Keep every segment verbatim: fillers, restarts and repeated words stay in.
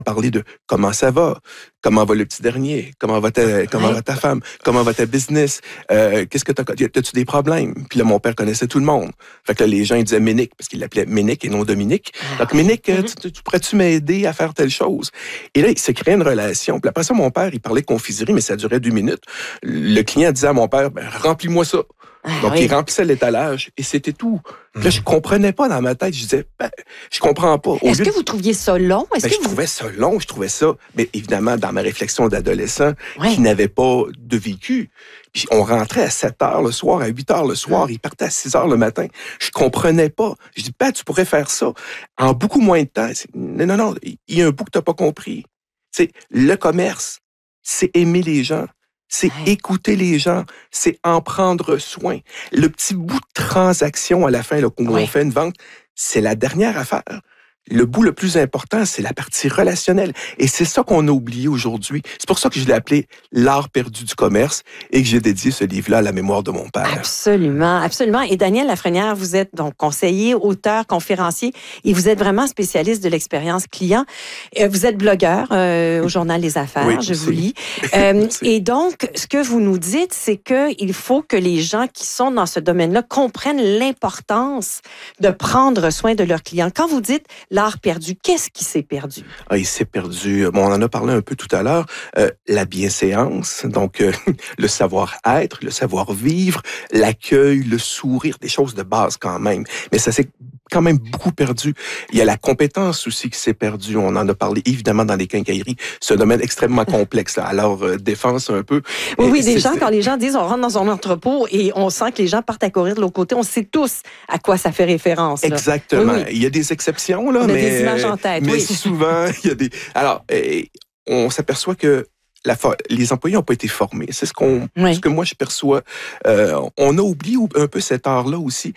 parler de comment ça va, comment va le petit dernier, comment va ta, comment Ouais. va ta femme, comment va ta business, euh, qu'est-ce que t'as, t'as-tu des problèmes? Puis là, mon père connaissait tout le monde. Fait que là, les gens, ils disaient Ménic, parce qu'il l'appelait Ménic et non Dominique. Ah, Donc, Ménic, ouais. tu, tu, tu pourrais-tu m'aider à faire telle chose? Et là, il s'est créé une relation. Puis après ça, mon père, il parlait confiserie, mais ça durait deux minutes. Le client disait à mon père, ben, remplis-moi ça. Ah, Donc, oui. il remplissait l'étalage et c'était tout. Puis là, je comprenais pas dans ma tête. Je disais, ben, je comprends pas. Au Est-ce lieu que de- vous trouviez ça long? Est-ce ben, que je vous... trouvais ça long, je trouvais ça, mais évidemment, dans ma réflexion d'adolescent, Ouais. qui n'avait pas de vécu. Puis on rentrait à sept heures le soir, à huit heures le soir, il partait à six heures le matin. Je comprenais pas. Je dis, ben, tu pourrais faire ça en beaucoup moins de temps. C'est- Non, non, non, il y a un bout que t'as pas compris. C'est le commerce, c'est aimer les gens. C'est Ouais. écouter les gens, c'est en prendre soin. Le petit bout de transaction à la fin, là, où Ouais. on fait une vente, c'est la dernière affaire. Le bout le plus important, c'est la partie relationnelle. Et c'est ça qu'on a oublié aujourd'hui. C'est pour ça que je l'ai appelé l'art perdu du commerce et que j'ai dédié ce livre-là à la mémoire de mon père. Absolument, absolument. Et Daniel Lafrenière, vous êtes donc conseiller, auteur, conférencier et vous êtes vraiment spécialiste de l'expérience client. Euh, Vous êtes blogueur euh, au journal Les Affaires, Oui, je merci. vous lis. Euh, Merci. et donc, ce que vous nous dites, c'est qu'il faut que les gens qui sont dans ce domaine-là comprennent l'importance de prendre soin de leurs clients. Quand vous dites l'art perdu, qu'est-ce qui s'est perdu? Ah, il s'est perdu. Bon, on en a parlé un peu tout à l'heure. Euh, la bienséance, donc euh, le savoir-être, le savoir-vivre, l'accueil, le sourire, des choses de base quand même. Mais ça s'est quand même beaucoup perdu. Il y a la compétence aussi qui s'est perdue. On en a parlé évidemment dans les quincailleries. C'est un domaine extrêmement complexe. Là. Alors, euh, défense un peu. Oui, oui, Et des c'est- gens, quand les gens disent on rentre dans un entrepôt et on sent que les gens partent à courir de l'autre côté, on sait tous à quoi ça fait référence. Là. Exactement. Oui, oui. Il y a des exceptions, là, On a mais, des images en tête, mais oui. souvent, il y a des... Alors, eh, on s'aperçoit que la fo- les employés n'ont pas été formés. C'est ce, qu'on, Oui. ce que moi, je perçois. Euh, on a oublié un peu cet art-là aussi.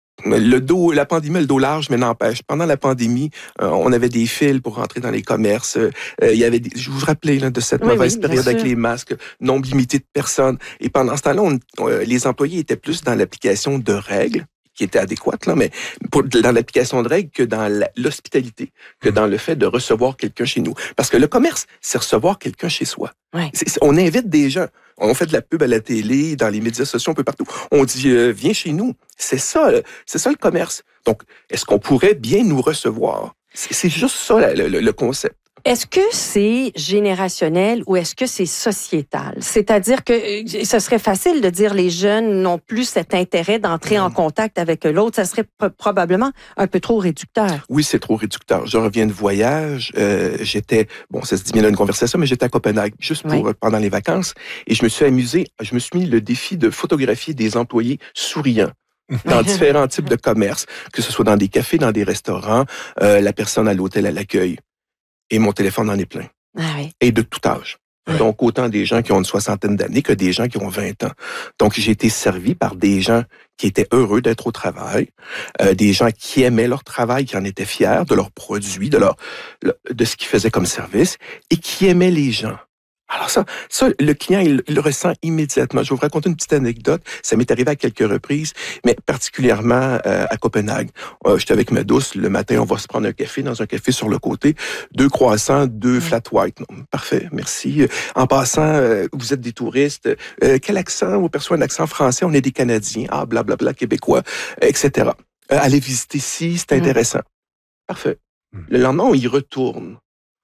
Le dos, la pandémie, le dos large, mais n'empêche. Pendant la pandémie, euh, on avait des fils pour rentrer dans les commerces. Euh, il y avait des, je vous rappelais là, de cette Oui, mauvaise oui, bien période avec sûr. les masques, nombre limité de personnes. Et pendant ce temps-là, on, on, les employés étaient plus dans l'application de règles qui étaient adéquates, là, mais pour, dans l'application de règles que dans la, l'hospitalité, que dans le fait de recevoir quelqu'un chez nous. Parce que le commerce, c'est recevoir quelqu'un chez soi. Ouais. C'est, c'est, on invite des gens. On fait de la pub à la télé, dans les médias sociaux, un peu partout. On dit, euh, viens chez nous. C'est ça, euh, c'est ça le commerce. Donc, est-ce qu'on pourrait bien nous recevoir? C'est, c'est juste ça, le, le, le concept. Est-ce que c'est générationnel ou est-ce que c'est sociétal? C'est-à-dire que euh, ce serait facile de dire les jeunes n'ont plus cet intérêt d'entrer en contact avec l'autre. Ça serait p- probablement un peu trop réducteur. Oui, c'est trop réducteur. Je reviens de voyage. Euh, j'étais, bon, ça se dit bien dans une conversation, mais j'étais à Copenhague juste pour Oui. euh, pendant les vacances. Et je me suis amusé, je me suis mis le défi de photographier des employés souriants dans différents types de commerces, que ce soit dans des cafés, dans des restaurants, euh, la personne à l'hôtel à l'accueil. Et mon téléphone en est plein. Ah oui. Et de tout âge. Ouais. Donc, autant des gens qui ont une soixantaine d'années que des gens qui ont vingt ans. Donc, j'ai été servi par des gens qui étaient heureux d'être au travail, euh, des gens qui aimaient leur travail, qui en étaient fiers de leurs produits, de leur, de ce qu'ils faisaient comme service, et qui aimaient les gens. Alors ça, ça le client, il, il le ressent immédiatement. Je vais vous raconter une petite anecdote. Ça m'est arrivé à quelques reprises, mais particulièrement euh, à Copenhague. Euh, j'étais avec ma douce. Le matin, on va se prendre un café dans un café sur le côté. Deux croissants, deux flat white. Non, parfait, merci. En passant, euh, vous êtes des touristes. Euh, quel accent? On perçoit un accent français. On est des Canadiens. Ah, blablabla, bla, bla, québécois, et cetera. Euh, allez visiter ici, c'est intéressant. Mm. Parfait. Mm. Le lendemain, on y retourne.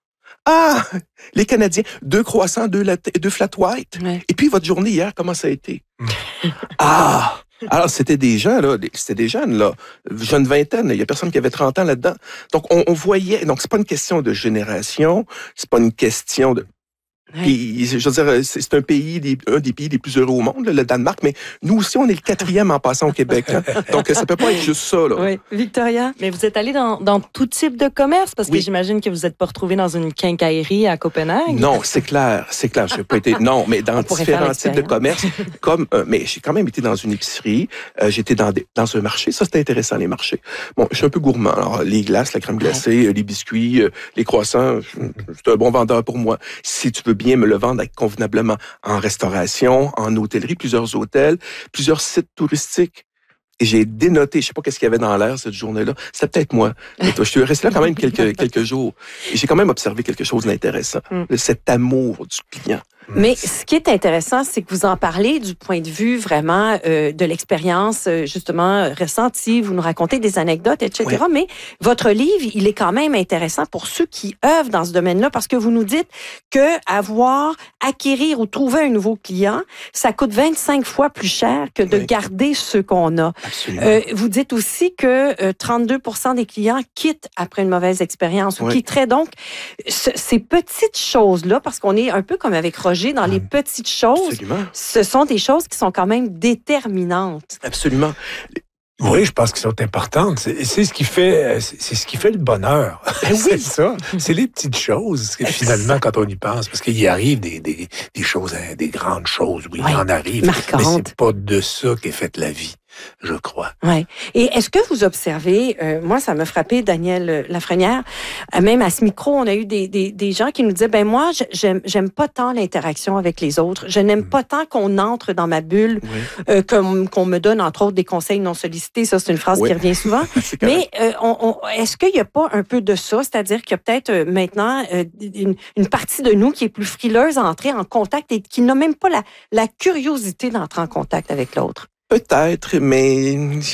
Ah, les Canadiens, deux croissants, deux, latte, deux flat white. Ouais. Et puis, votre journée hier, comment ça a été? Ah! Alors, c'était des gens, là, c'était des jeunes, là, jeunes vingtaine, il y a personne qui avait trente ans là-dedans. Donc, on, on voyait, donc c'est pas une question de génération, c'est pas une question de... Ouais. Puis, je veux dire, c'est, c'est un pays, des, un des pays les plus heureux au monde, là, le Danemark, mais nous aussi, on est le quatrième en passant au Québec. Là. Donc, ça peut pas être juste ça. Là. Oui. Victoria? Mais vous êtes allé dans, dans tout type de commerce, parce que Oui. j'imagine que vous n'êtes pas retrouvé dans une quincaillerie à Copenhague. Non, c'est clair, c'est clair. Je n'ai pas été. Non, mais dans différents types de commerces, comme. Euh, mais j'ai quand même été dans une épicerie. Euh, j'étais dans des, dans un marché. Ça, c'était intéressant les marchés. Bon, je suis un peu gourmand. Alors, les glaces, la crème glacée, ouais. les biscuits, euh, les croissants. C'est un bon vendeur pour moi. Si tu veux bien me le vendre convenablement en restauration, en hôtellerie, plusieurs hôtels, plusieurs sites touristiques. et j'ai dénoté, je sais pas qu'est-ce qu'il y avait dans l'air cette journée-là. C'était peut-être moi. Mais je suis resté là quand même quelques, quelques jours. Et j'ai quand même observé quelque chose d'intéressant. Mm. Cet amour du client. Mais ce qui est intéressant, c'est que vous en parlez du point de vue vraiment euh, de l'expérience euh, justement ressentie. Vous nous racontez des anecdotes, et cetera. Oui. Mais votre livre, il est quand même intéressant pour ceux qui œuvrent dans ce domaine-là parce que vous nous dites que avoir, acquérir ou trouver un nouveau client, ça coûte vingt-cinq fois plus cher que de oui. garder ceux qu'on a. Absolument. Euh, vous dites aussi que euh, trente-deux pour cent des clients quittent après une mauvaise expérience ou oui. quitteraient. Donc, ce, ces petites choses-là, parce qu'on est un peu comme avec Roger, dans les petites choses, Absolument. Ce sont des choses qui sont quand même déterminantes. Absolument. Oui, je pense qu'elles sont importantes. C'est, c'est ce qui fait, c'est ce qui fait le bonheur. Ben oui. C'est ça. C'est les petites choses. Finalement, quand on y pense, parce qu'il y arrive des, des, des choses, des grandes choses. Oui, oui. Il en arrive. Marquantes. Mais c'est pas de ça qu'est faite la vie, je crois. Oui. Et est-ce que vous observez, euh, moi, ça m'a frappé, Daniel Lafrenière, euh, même à ce micro, on a eu des, des, des gens qui nous disaient, ben moi, j'aime, j'aime pas tant l'interaction avec les autres. Je n'aime mmh. pas tant qu'on entre dans ma bulle, oui. euh, qu'on, qu'on me donne, entre autres, des conseils non sollicités. Ça, c'est une phrase oui. qui revient souvent. Mais euh, on, on, est-ce qu'il n'y a pas un peu de ça? C'est-à-dire qu'il y a peut-être euh, maintenant euh, une, une partie de nous qui est plus frileuse à entrer en contact et qui n'a même pas la, la curiosité d'entrer en contact avec l'autre. Peut-être, mais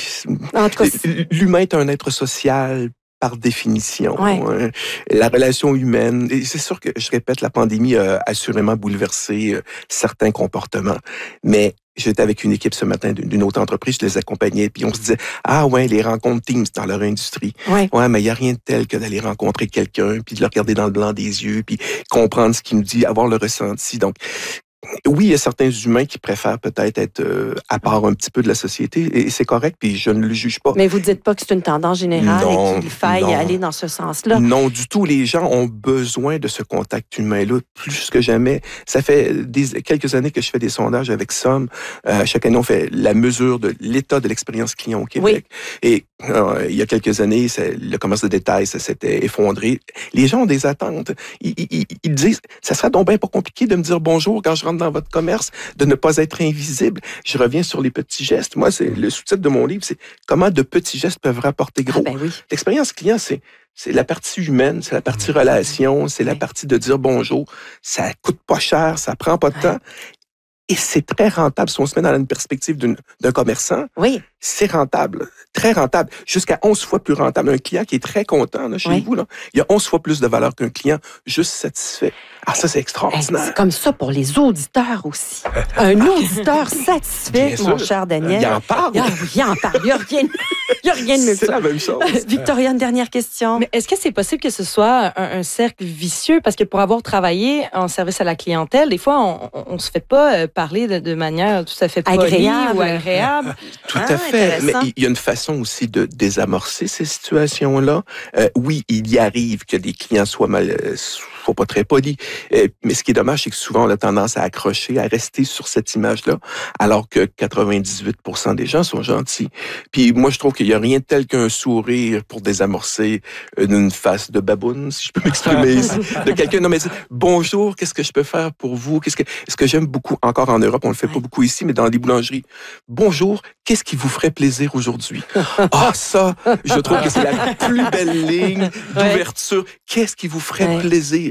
en tout cas, l'humain est un être social par définition. Ouais. La relation humaine, et c'est sûr que, je répète, la pandémie a assurément bouleversé certains comportements, mais j'étais avec une équipe ce matin d'une autre entreprise, je les accompagnais, puis on se disait, ah ouais, les rencontres Teams dans leur industrie. Ouais, ouais mais il n'y a rien de tel que d'aller rencontrer quelqu'un, puis de le regarder dans le blanc des yeux, puis comprendre ce qu'il nous dit, avoir le ressenti. Donc, oui, il y a certains humains qui préfèrent peut-être être euh, à part un petit peu de la société, et c'est correct, puis je ne le juge pas. Mais vous ne dites pas que c'est une tendance générale non, et qu'il faille non. aller dans ce sens-là? Non, du tout. Les gens ont besoin de ce contact humain-là plus que jamais. Ça fait des, quelques années que je fais des sondages avec Somme. Euh, chaque année, on fait la mesure de l'état de l'expérience client au Québec. Oui. Et euh, il y a quelques années, le commerce de détail, ça s'était effondré. Les gens ont des attentes. Ils, ils, ils disent, ça serait donc bien pas compliqué de me dire bonjour quand je rentre dans votre commerce, de ne pas être invisible. Je reviens sur les petits gestes. Moi, c'est le sous-titre de mon livre, c'est comment de petits gestes peuvent rapporter gros. Ah ben oui. L'expérience client, c'est c'est la partie humaine, c'est la partie relation, c'est oui. la partie de dire bonjour. Ça coûte pas cher, ça prend pas de temps. Et c'est très rentable. Si on se met dans une perspective d'une, d'un commerçant, oui. c'est rentable, très rentable, jusqu'à onze fois plus rentable. Un client qui est très content là, chez oui. vous, là, il y a onze fois plus de valeur qu'un client juste satisfait. Ah, ça, c'est extraordinaire. C'est comme ça pour les auditeurs aussi. Un auditeur satisfait, Bien mon sûr. cher Daniel. Il en parle. Il, il en parle. Il n'y a rien, il y a rien de mieux que ça. C'est la même chose. Victoria, une dernière question. Mais est-ce que c'est possible que ce soit un, un cercle vicieux? Parce que pour avoir travaillé en service à la clientèle, des fois, on ne se fait pas parler de, de manière tout à fait polie agréable ou agréable. Tout ah, à fait. Mais il y a une façon aussi de désamorcer ces situations-là. Euh, oui, il y arrive que des clients soient mal... Euh, soient pas très polis. Euh, mais ce qui est dommage, c'est que souvent, on a tendance à accrocher, à rester sur cette image-là, alors que quatre-vingt-dix-huit pour cent des gens sont gentils. Puis moi, je trouve qu'il y a rien de tel qu'un sourire pour désamorcer une face de baboune, si je peux m'exprimer ici, de quelqu'un. Non, mais bonjour, qu'est-ce que je peux faire pour vous? Qu'est-ce que, ce que j'aime beaucoup, encore en Europe, on le fait pas beaucoup ici, mais dans les boulangeries. Bonjour, qu'est-ce qui vous ferait plaisir aujourd'hui? Ah, ça, je trouve que c'est la plus belle ligne d'ouverture. Qu'est-ce qui vous ferait ouais. plaisir?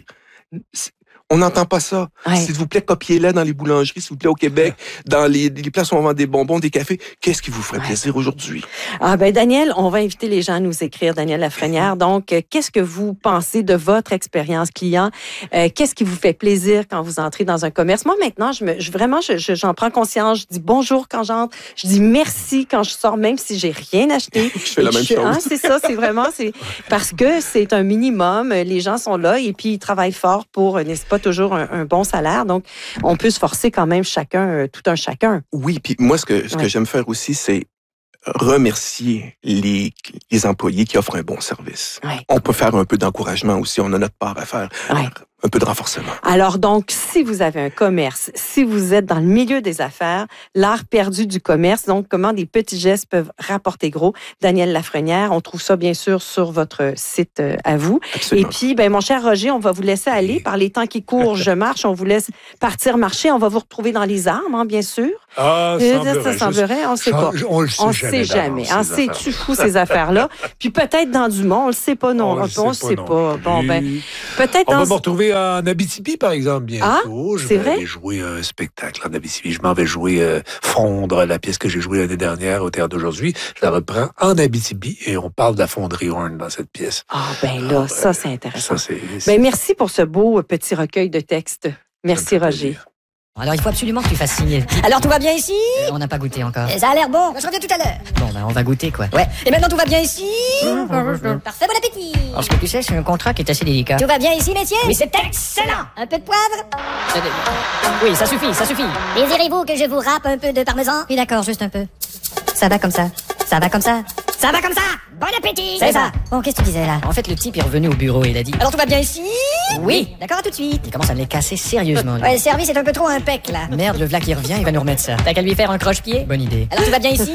On n'entend pas ça. Ouais. S'il vous plaît, copiez-la dans les boulangeries, s'il vous plaît, au Québec, dans les, les places où on vend des bonbons, des cafés. Qu'est-ce qui vous ferait ouais. plaisir aujourd'hui? Ah ben Daniel, on va inviter les gens à nous écrire, Daniel Lafrenière. Donc, euh, qu'est-ce que vous pensez de votre expérience client? Euh, qu'est-ce qui vous fait plaisir quand vous entrez dans un commerce? Moi, maintenant, je me, je, vraiment, je, je, j'en prends conscience. Je dis bonjour quand j'entre. Je dis merci quand je sors, même si j'ai rien acheté. Je fais la même je, chose. Hein, c'est ça, c'est vraiment, c'est parce que c'est un minimum. Les gens sont là et puis ils travaillent fort pour, n'est-ce pas, toujours un, un bon salaire. Donc, on peut se forcer quand même chacun, euh, tout un chacun. Oui, puis moi, ce que, ce ouais. que j'aime faire aussi, c'est remercier les, les employés qui offrent un bon service. Ouais. On peut faire un peu d'encouragement aussi, on a notre part à faire. Ouais. un peu de renforcement. Alors donc, si vous avez un commerce, si vous êtes dans le milieu des affaires, l'art perdu du commerce, donc comment des petits gestes peuvent rapporter gros. Daniel Lafrenière, on trouve ça bien sûr sur votre site euh, à vous. Absolument. Et puis, ben mon cher Roger, on va vous laisser aller. Par les temps qui courent, je marche. On vous laisse partir marcher. On va vous retrouver dans les armes, hein, bien sûr. Ah, Et semblerait. ça semblerait, on ne sait pas. On le sait on jamais. sait jamais. d'avance, Hein, ces c'est-tu affaires-là. fou, ces affaires-là? Puis peut-être dans du monde, on le sait pas, non. On le On sait le sait pas non pas. plus. Bon, ben, peut-être On dans... va me retrouver en Abitibi, par exemple, bientôt. Ah, je c'est vais vrai? aller jouer un spectacle en Abitibi. Je m'en vais jouer euh, Fondre, la pièce que j'ai jouée l'année dernière au théâtre d'aujourd'hui. Je la reprends en Abitibi et on parle de la fonderie Horn dans cette pièce. Ah, ben là, Ah, ça, ben, c'est intéressant. Ça, c'est, c'est, Ben, merci pour ce beau petit recueil de textes. Merci, Roger. plaisir. Alors, il faut absolument que tu fasses signer le titre. Alors tout va bien ici? Euh, on n'a pas goûté encore. Ça a l'air bon, je reviens tout à l'heure. Bon, ben, on va goûter, quoi. Ouais, et maintenant tout va bien ici? Parfait, bon appétit. Alors, ce que tu sais, c'est un contrat qui est assez délicat. Tout va bien ici, messieurs? Oui, c'est excellent. Un peu de poivre? Oui, ça suffit, ça suffit. Désirez-vous que je vous râpe un peu de parmesan? Oui, d'accord, juste un peu. Ça va comme ça. Ça va comme ça. Ça va comme ça? Bon appétit! C'est ça. Bon, qu'est-ce que tu disais, là? En fait, le type est revenu au bureau et il a dit... Alors tout va bien ici? Oui. D'accord, à tout de suite. Il commence à me les casser sérieusement, lui. Ouais, le service est un peu trop impec, là. Merde, le v'là qui revient, il va nous remettre ça. T'as qu'à lui faire un croche-pied? Bonne idée. Alors tout va bien ici?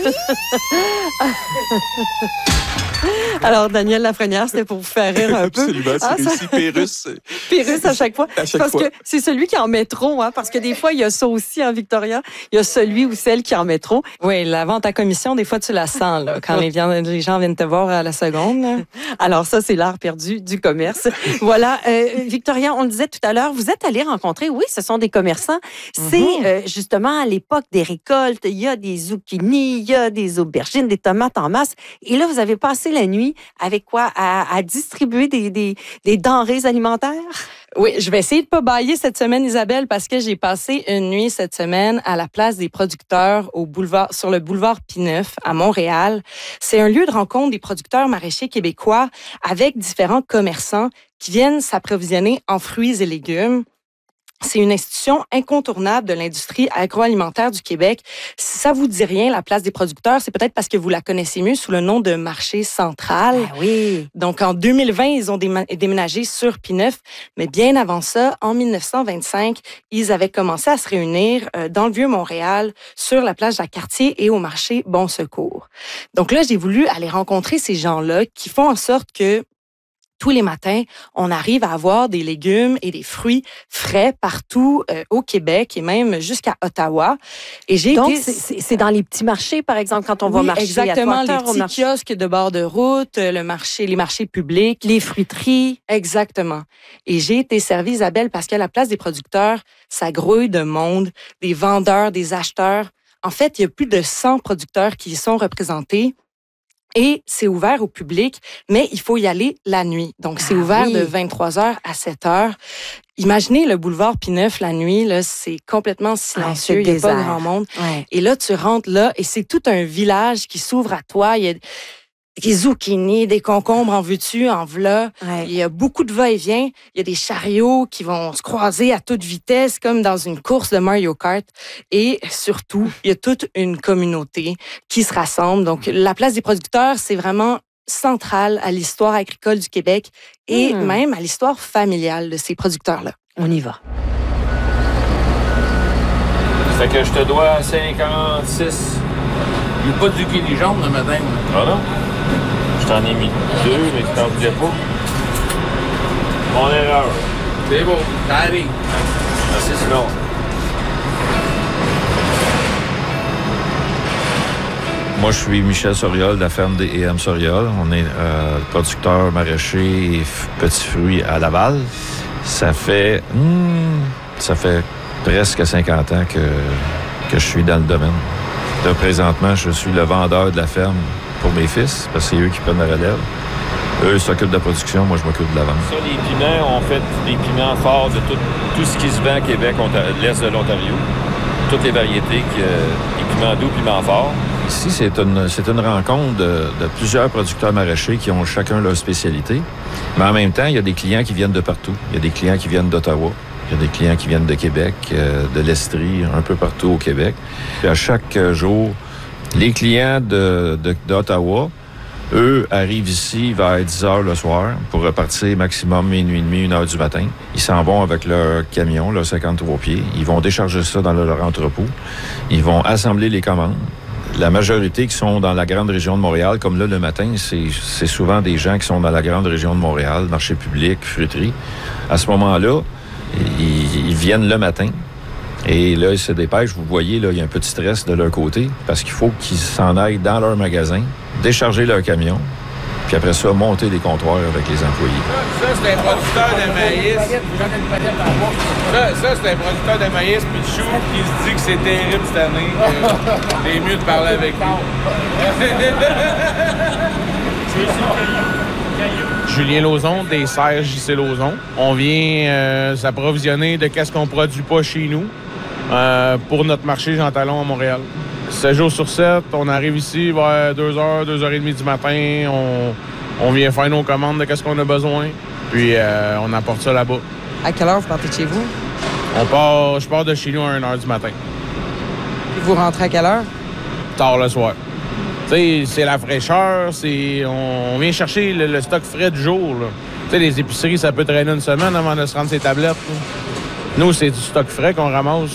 Alors, Daniel Lafrenière, c'était pour vous faire rire un peu. Absolument, c'est Ah, ça- réussi. Pérus. Pérus à chaque fois. À chaque parce fois. que c'est celui qui est en métro, hein, parce que des fois, il y a ça aussi en Victoria. Il y a celui ou celle qui est en métro. Oui, la vente à commission, des fois, tu la sens, là, quand les, vien- les gens viennent te voir à la seconde. là. Alors ça, c'est l'art perdu du commerce. Voilà, euh, Victoria, on le disait tout à l'heure, vous êtes allé rencontrer, oui, ce sont des commerçants. C'est Mhm. euh, justement à l'époque des récoltes, il y a des zucchinis, il y a des aubergines, des tomates en masse. Et là, vous avez passé la nuit avec quoi? À, à distribuer des, des, des denrées alimentaires? Oui, je vais essayer de pas bailler cette semaine, Isabelle, parce que j'ai passé une nuit cette semaine à la place des producteurs au boulevard, sur le boulevard Pineuf à Montréal. C'est un lieu de rencontre des producteurs maraîchers québécois avec différents commerçants qui viennent s'approvisionner en fruits et légumes. C'est une institution incontournable de l'industrie agroalimentaire du Québec. Si ça vous dit rien, la place des producteurs, c'est peut-être parce que vous la connaissez mieux sous le nom de marché central. Ah oui. Donc, en deux mille vingt, ils ont déma- déménagé sur Pineuf. Mais bien avant ça, en mille neuf cent vingt-cinq, ils avaient commencé à se réunir euh, dans le Vieux-Montréal, sur la plage Jacques-Cartier et au marché Bon Secours. Donc là, j'ai voulu aller rencontrer ces gens-là qui font en sorte que tous les matins, on arrive à avoir des légumes et des fruits frais partout euh, au Québec et même jusqu'à Ottawa. Et j'ai Donc, été... c'est- c'est c'est dans les petits marchés, par exemple, quand on va Oui, marcher exactement, à les Trois-Rivières, au petits marché- kiosques de bord de route, euh, le marché, les marchés publics. les fruiteries. Exactement. Et j'ai été servie, Isabelle, parce qu'à la place des producteurs, ça grouille de monde, des vendeurs, des acheteurs. En fait, il y a plus de cent producteurs qui y sont représentés. Et c'est ouvert au public, mais il faut y aller la nuit. Donc, c'est Ah ouvert oui. de vingt-trois heures à sept heures. Imaginez le boulevard Pineuf la nuit, là, c'est complètement silencieux, c'est il n'y a pas désert. grand monde. Ouais. Et là, tu rentres là et c'est tout un village qui s'ouvre à toi. Il y a des zucchinis, des concombres en veux-tu, en v'là. Ouais. Il y a beaucoup de va-et-vient. Il y a des chariots qui vont se croiser à toute vitesse, comme dans une course de Mario Kart. Et surtout, il y a toute une communauté qui se rassemble. Donc, la place des producteurs, c'est vraiment central à l'histoire agricole du Québec et Hmm. même à l'histoire familiale de ces producteurs-là. On y va. Fait que je te dois cinquante-six. Il n'y a pas de zucchini jaune le matin. Ah non? Je t'en ai mis deux, mais tu t'en voulais pas. Mon erreur. C'est beau, ça arrive. Merci, sinon. Moi, je suis Michel Soriol de la ferme des E M Soriol. On est euh, producteur maraîcher et f- petits fruits à Laval. Ça fait... hmm, ça fait presque cinquante ans que, que je suis dans le domaine. Là, présentement, je suis le vendeur de la ferme pour mes fils, parce que c'est eux qui prennent la relève. Eux s'occupent de la production, moi je m'occupe de la vente. Ça, les piments, on fait des piments forts de tout, tout ce qui se vend à Québec, Ontario, l'Est de l'Ontario. Toutes les variétés, que, les piments doux, piments forts. Ici, c'est une, c'est une rencontre de, de plusieurs producteurs maraîchers qui ont chacun leur spécialité. Mais en même temps, il y a des clients qui viennent de partout. Il y a des clients qui viennent d'Ottawa. Il y a des clients qui viennent de Québec, euh, de l'Estrie, un peu partout au Québec. Puis à chaque jour, les clients de, de, d'Ottawa Eux arrivent ici vers dix heures le soir pour repartir maximum minuit et demi, une heure du matin. Ils s'en vont avec leur camion, leur cinquante-trois pieds. Ils vont décharger ça dans leur entrepôt. Ils vont assembler les commandes. La majorité qui sont dans la grande région de Montréal, comme là le matin, c'est, c'est souvent des gens qui sont dans la grande région de Montréal, marché public, fruiterie. À ce moment-là, ils, ils viennent le matin. Et là, ils se dépêchent. Vous voyez, là, il y a un petit stress de leur côté parce qu'il faut qu'ils s'en aillent dans leur magasin, décharger leur camion, puis après ça, monter des comptoirs avec les employés. Ça, ça c'est un producteur de maïs. Ça, ça c'est un producteur de maïs puis de chou qui se dit que c'est terrible cette année. C'est euh, mieux de parler avec lui. Julien Lauzon, des serres J C Lauzon. On vient euh, s'approvisionner de qu'est-ce qu'on produit pas chez nous euh, pour notre marché Jean Talon à Montréal. sept jours sur sept, on arrive ici vers deux heures, deux heures trente du matin. On, on vient faire nos commandes de qu'est-ce qu'on a besoin. Puis euh, on apporte ça là-bas. À quelle heure vous partez de chez vous? On part, je pars de chez nous à une heure du matin. Et vous rentrez à quelle heure? Tard le soir. Tu sais, c'est la fraîcheur, c'est on, on vient chercher le, le stock frais du jour. Tu sais, les épiceries, ça peut traîner une semaine avant de se rendre ses tablettes. Là. Nous, c'est du stock frais qu'on ramasse.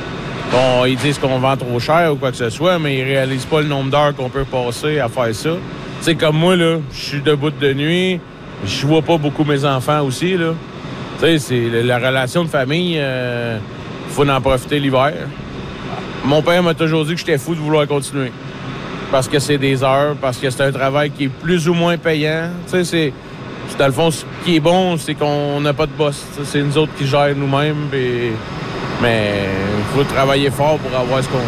Bon, ils disent qu'on vend trop cher ou quoi que ce soit, mais ils réalisent pas le nombre d'heures qu'on peut passer à faire ça. Tu sais, comme moi, là, je suis debout de nuit, je vois pas beaucoup mes enfants aussi, là. Tu sais, c'est la relation de famille, euh, faut en profiter l'hiver. Mon père m'a toujours dit que j'étais fou de vouloir continuer. Parce que c'est des heures, parce que c'est un travail qui est plus ou moins payant. Tu sais, c'est... Dans le fond, ce qui est bon, c'est qu'on n'a pas de boss. T'sais, c'est nous autres qui gèrent nous-mêmes, pis... mais il faut travailler fort pour avoir ce qu'on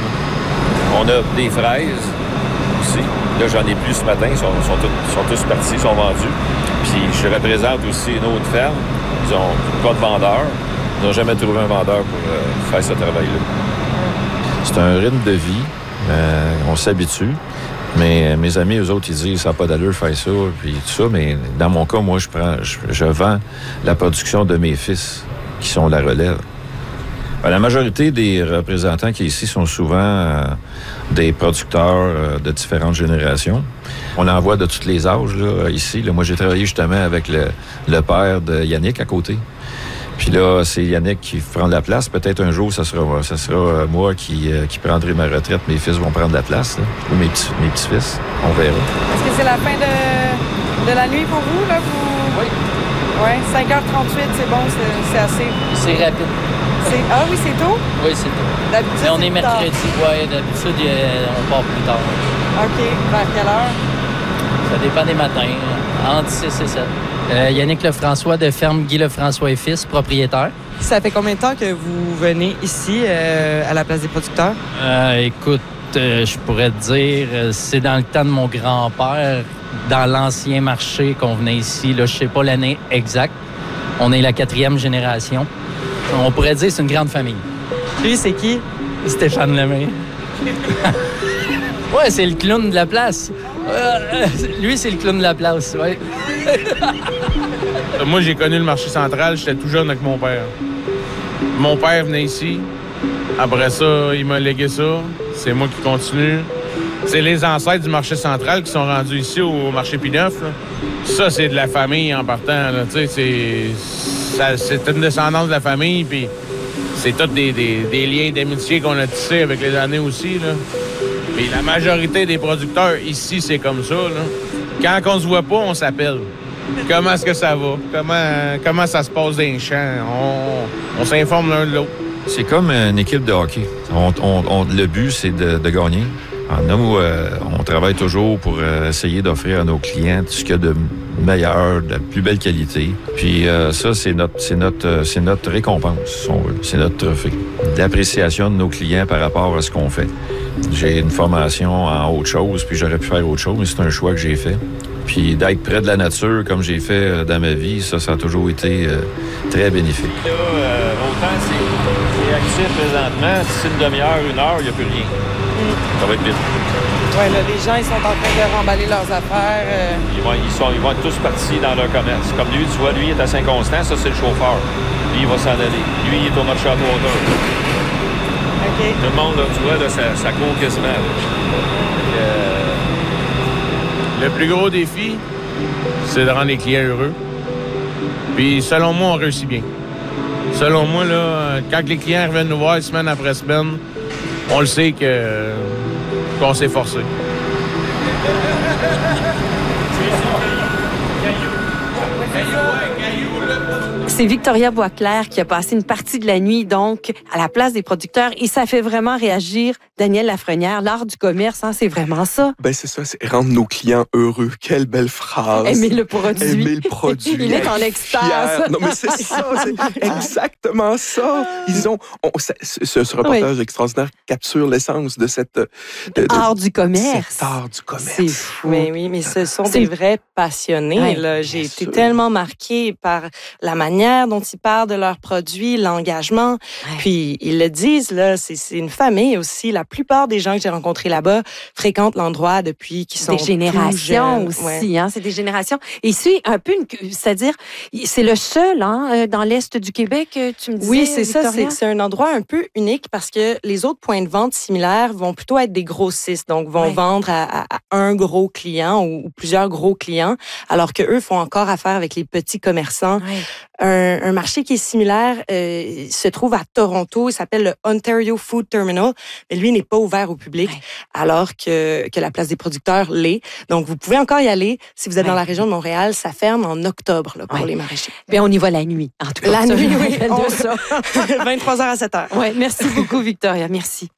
a. On a des fraises aussi. Là, j'en ai plus ce matin. Ils sont, sont, tous, sont tous partis, ils sont vendus. Puis je représente aussi une autre ferme. Ils n'ont pas de vendeur. Ils n'ont jamais trouvé un vendeur pour euh, faire ce travail-là. C'est un rythme de vie. Euh, on s'habitue. Mais mes amis, eux autres, ils disent ça n'a pas d'allure de faire ça, puis tout ça. Mais dans mon cas, moi, je prends, je, je vends la production de mes fils, qui sont la relève. Ben, la majorité des représentants qui ici sont souvent euh, des producteurs euh, de différentes générations. On en voit de tous les âges, là, ici. Là, moi, j'ai travaillé justement avec le, le père de Yannick à côté. Puis là, c'est Yannick qui prend la place. Peut-être un jour, ça sera, ça sera moi qui, euh, qui prendrai ma retraite. Mes fils vont prendre la place, là. Ou mes, petits, mes petits-fils. On verra. Est-ce que c'est la fin de, de la nuit pour vous, là? Vous... Oui. Oui, cinq heures trente-huit, c'est bon, c'est, c'est assez. C'est rapide. C'est... Ah oui, c'est tôt? Oui, c'est tôt. D'habitude, Mais on c'est est mercredi, oui. D'habitude, on part plus tard. OK. Vers quelle heure? Ça dépend des matins, entre six et sept. Euh, Yannick Lefrançois de Ferme Guy Lefrançois et Fils, propriétaire. Ça fait combien de temps que vous venez ici, euh, à la place des producteurs? Euh, écoute, euh, je pourrais te dire, euh, c'est dans le temps de mon grand-père, dans l'ancien marché qu'on venait ici. Là, je sais pas l'année exacte. On est la quatrième génération. On pourrait dire que c'est une grande famille. Lui, c'est qui? Stéphane Lemay. Ouais, c'est le clown de la place. Euh, lui, c'est le clown de la place, oui. Moi, j'ai connu le marché central, j'étais tout jeune avec mon père. Mon père venait ici. Après ça, il m'a légué ça. C'est moi qui continue. C'est les ancêtres du marché central qui sont rendus ici au marché P-neuf. Ça, c'est de la famille en partant. Là. C'est, ça, c'est une descendance de la famille, puis c'est tous des, des, des liens d'amitié qu'on a tissés avec les années aussi. Là. Puis la majorité des producteurs ici, c'est comme ça. Là. Quand on se voit pas, on s'appelle. Comment est-ce que ça va? Comment, comment ça se passe dans les champs? On, on s'informe l'un de l'autre. C'est comme une équipe de hockey. On, on, on, le but, c'est de, de gagner. Nous, euh, on travaille toujours pour euh, essayer d'offrir à nos clients ce qu'il y a de meilleur, de la plus belle qualité. Puis euh, ça, c'est notre, c'est notre, euh, c'est notre récompense, si on veut. C'est notre trophée. L'appréciation de nos clients par rapport à ce qu'on fait. J'ai une formation en autre chose, puis j'aurais pu faire autre chose, mais c'est un choix que j'ai fait. Puis d'être près de la nature, comme j'ai fait dans ma vie, ça, ça a toujours été euh, très bénéfique. Là, euh, autant c'est, c'est actif présentement, d'ici une demi-heure, une heure, il n'y a plus rien. Mm. Ça va être vite. Oui, là, les gens, ils sont en train de remballer leurs affaires. Euh... Ils, vont, ils, sont, ils vont être tous partis dans leur commerce. Comme lui, tu vois, lui, il est à Saint-Constant, ça, c'est le chauffeur. Lui, il va s'en aller. Lui, il est au marché à Château-Water. OK. Tout le monde, là, tu vois, là, ça, ça court quasiment. Là. Euh, Le plus gros défi, c'est de rendre les clients heureux. Puis, selon moi, on réussit bien. Selon moi, là, quand les clients reviennent nous voir semaine après semaine, on le sait que, qu'on s'est forcé. C'est Victoria Boisclair qui a passé une partie de la nuit, donc, à la place des producteurs. Et ça fait vraiment réagir Daniel Lafrenière. L'art du commerce, hein, c'est vraiment ça. Ben c'est ça, c'est rendre nos clients heureux. Quelle belle phrase. Aimer le produit. Aimer le produit. Il est en extase. Fier. Non, mais c'est ça, c'est exactement ça. Ils ont, on, ce, ce reportage oui. extraordinaire capture l'essence de cette... De, de, art du commerce. Cet art du commerce. C'est fou. Mais oui, mais ce sont c'est... des vrais passionnés. Ouais, là. J'ai été sûr. tellement marquée par la manière dont ils parlent de leurs produits, l'engagement. Ouais. Puis, ils le disent, là, c'est, c'est une famille aussi. La plupart des gens que j'ai rencontrés là-bas fréquentent l'endroit depuis qu'ils sont des générations aussi, ouais. hein, c'est des générations. Et c'est un peu, une, c'est-à-dire, c'est le seul, hein, dans l'est du Québec, tu me disais. Oui, c'est Victoria? ça. C'est, c'est un endroit un peu unique parce que les autres points de vente similaires vont plutôt être des grossistes, donc vont ouais. vendre à, à, à un gros client ou, ou plusieurs gros clients, alors que eux font encore affaire avec les petits commerçants. Ouais. Un, un marché qui est similaire euh, se trouve à Toronto. Il s'appelle le Ontario Food Terminal, mais lui n'est pas ouvert au public, ouais. alors que, que la place des producteurs l'est. Donc, vous pouvez encore y aller. Si vous êtes ouais. dans la région de Montréal, ça ferme en octobre là, pour ouais. les maraîchers. Bien, on y va la nuit. En tout cas, la nuit, oui. On... vingt-trois heures à sept heures. Ouais, merci beaucoup, Victoria. Merci.